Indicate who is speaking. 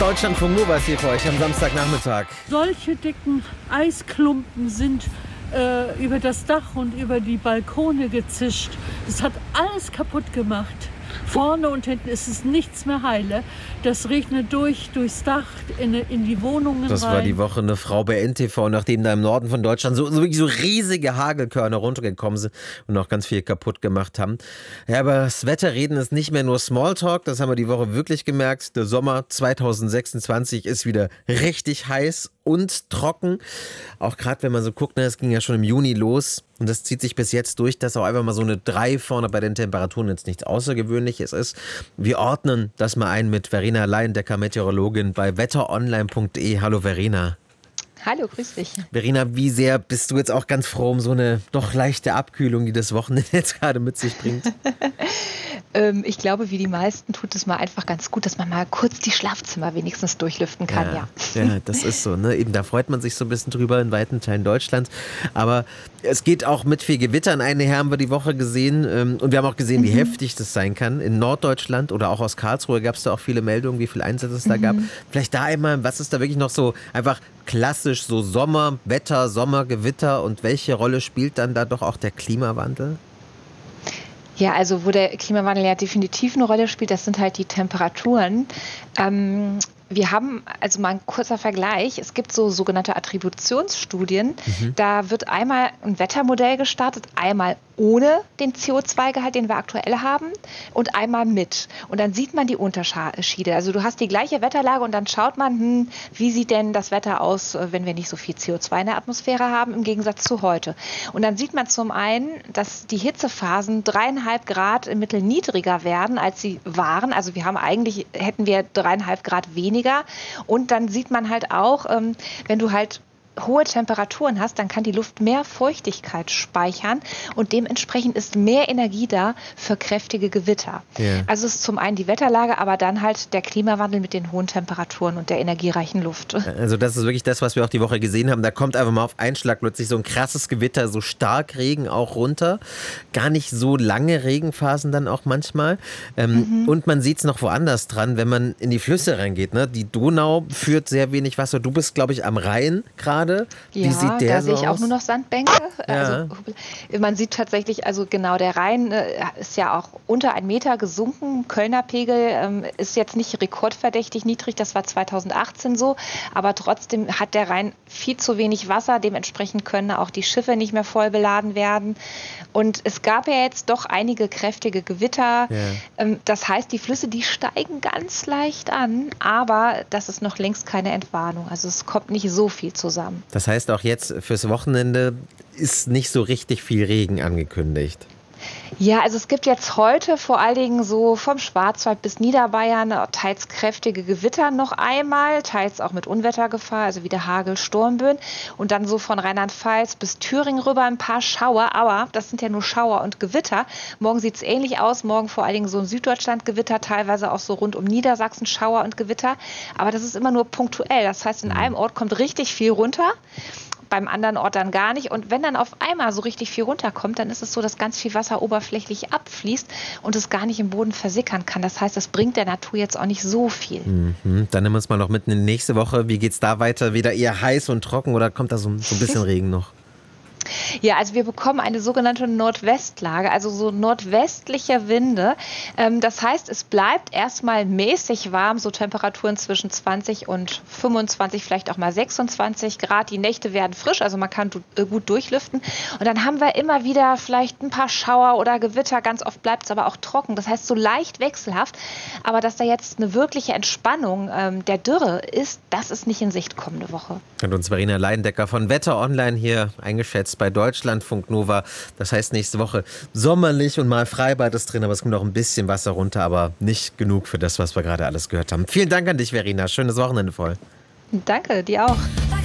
Speaker 1: Deutschlandfunk Nova ist hier für euch am Samstagnachmittag.
Speaker 2: Solche dicken Eisklumpen sind über das Dach und über die Balkone gezischt. Das hat alles kaputt gemacht. Vorne und hinten ist es nichts mehr heile. Das regnet durchs Dach in die Wohnungen
Speaker 1: Das
Speaker 2: rein.
Speaker 1: war die Woche eine Frau bei NTV, nachdem da im Norden von Deutschland so riesige Hagelkörner runtergekommen sind und auch ganz viel kaputt gemacht haben. Ja, aber das Wetterreden ist nicht mehr nur Smalltalk, das haben wir die Woche wirklich gemerkt. Der Sommer 2026 ist wieder richtig heiß und trocken. Auch gerade wenn man so guckt, es ging ja schon im Juni los und das zieht sich bis jetzt durch, dass auch einfach mal so eine 3 vorne bei den Temperaturen jetzt nichts Außergewöhnliches ist. Wir ordnen das mal ein mit Verena Laiendecker, Meteorologin bei wetteronline.de. Hallo Verena.
Speaker 3: Hallo, grüß dich.
Speaker 1: Verena, wie sehr bist du jetzt auch ganz froh um so eine doch leichte Abkühlung, die das Wochenende jetzt gerade mit sich bringt?
Speaker 3: Ich glaube, wie die meisten tut es mal einfach ganz gut, dass man mal kurz die Schlafzimmer wenigstens durchlüften kann, ja.
Speaker 1: Ja, das ist so, ne? Eben, da freut man sich so ein bisschen drüber in weiten Teilen Deutschlands. Aber es geht auch mit viel Gewittern einher, haben wir die Woche gesehen. Und wir haben auch gesehen, wie heftig das sein kann. In Norddeutschland oder auch aus Karlsruhe gab es da auch viele Meldungen, wie viele Einsätze es da gab. Vielleicht da einmal, was ist da wirklich noch so einfach klassisch so Sommerwetter, Sommergewitter und welche Rolle spielt dann da doch auch der Klimawandel?
Speaker 3: Ja, also wo der Klimawandel ja definitiv eine Rolle spielt, das sind halt die Temperaturen. Wir haben, also mal ein kurzer Vergleich, es gibt so sogenannte Attributionsstudien. Da wird einmal ein Wettermodell gestartet, einmal ohne den CO2-Gehalt, den wir aktuell haben, und einmal mit. Und dann sieht man die Unterschiede. Also du hast die gleiche Wetterlage und dann schaut man, wie sieht denn das Wetter aus, wenn wir nicht so viel CO2 in der Atmosphäre haben, im Gegensatz zu heute. Und dann sieht man zum einen, dass die Hitzephasen 3,5 Grad im Mittel niedriger werden, als sie waren. Also hätten wir 3,5 Grad weniger. Und dann sieht man halt auch, wenn du halt hohe Temperaturen hast, dann kann die Luft mehr Feuchtigkeit speichern und dementsprechend ist mehr Energie da für kräftige Gewitter. Yeah. Also es ist zum einen die Wetterlage, aber dann halt der Klimawandel mit den hohen Temperaturen und der energiereichen Luft.
Speaker 1: Also das ist wirklich das, was wir auch die Woche gesehen haben. Da kommt einfach mal auf einen Schlag plötzlich so ein krasses Gewitter, so stark Regen auch runter. Gar nicht so lange Regenphasen dann auch manchmal. Und man sieht es noch woanders dran, wenn man in die Flüsse reingeht. Ne? Die Donau führt sehr wenig Wasser. Du bist, glaube ich, am Rhein gerade. Wie sieht der
Speaker 3: da
Speaker 1: so
Speaker 3: sehe ich
Speaker 1: aus?
Speaker 3: auch nur noch Sandbänke.
Speaker 1: Ja.
Speaker 3: Also, man sieht tatsächlich, also genau, der Rhein ist ja auch unter 1 Meter gesunken. Kölner Pegel ist jetzt nicht rekordverdächtig niedrig, das war 2018 so, aber trotzdem hat der Rhein viel zu wenig Wasser, dementsprechend können auch die Schiffe nicht mehr voll beladen werden. Und es gab ja jetzt doch einige kräftige Gewitter. Ja. Das heißt, die Flüsse, die steigen ganz leicht an, aber das ist noch längst keine Entwarnung. Also es kommt nicht so viel zusammen.
Speaker 1: Das heißt, auch jetzt fürs Wochenende ist nicht so richtig viel Regen angekündigt.
Speaker 3: Ja, also es gibt jetzt heute vor allen Dingen so vom Schwarzwald bis Niederbayern teils kräftige Gewitter noch einmal, teils auch mit Unwettergefahr, also wieder Hagel, Sturmböen und dann so von Rheinland-Pfalz bis Thüringen rüber ein paar Schauer, aber das sind ja nur Schauer und Gewitter. Morgen sieht es ähnlich aus, morgen vor allen Dingen so ein Süddeutschland-Gewitter, teilweise auch so rund um Niedersachsen Schauer und Gewitter, aber das ist immer nur punktuell, das heißt, in einem Ort kommt richtig viel runter, beim anderen Ort dann gar nicht. Und wenn dann auf einmal so richtig viel runterkommt, dann ist es so, dass ganz viel Wasser oberflächlich abfließt und es gar nicht im Boden versickern kann. Das heißt, das bringt der Natur jetzt auch nicht so viel.
Speaker 1: Dann nehmen wir uns mal noch mitten in die nächste Woche. Wie geht's da weiter? Wieder eher heiß und trocken oder kommt da so ein bisschen Regen noch?
Speaker 3: Ja, also wir bekommen eine sogenannte Nordwestlage, also so nordwestliche Winde. Das heißt, es bleibt erstmal mäßig warm, so Temperaturen zwischen 20 und 25, vielleicht auch mal 26 Grad. Die Nächte werden frisch, also man kann gut durchlüften. Und dann haben wir immer wieder vielleicht ein paar Schauer oder Gewitter. Ganz oft bleibt es aber auch trocken. Das heißt, so leicht wechselhaft. Aber dass da jetzt eine wirkliche Entspannung der Dürre ist, das ist nicht in Sicht kommende Woche.
Speaker 1: Und uns Verena Laiendecker von Wetter Online hier eingeschätzt bei Deutschlandfunk Nova. Das heißt, nächste Woche sommerlich und mal Freibad ist drin, aber es kommt auch ein bisschen Wasser runter, aber nicht genug für das, was wir gerade alles gehört haben. Vielen Dank an dich, Verena. Schönes Wochenende voll.
Speaker 3: Danke, dir auch.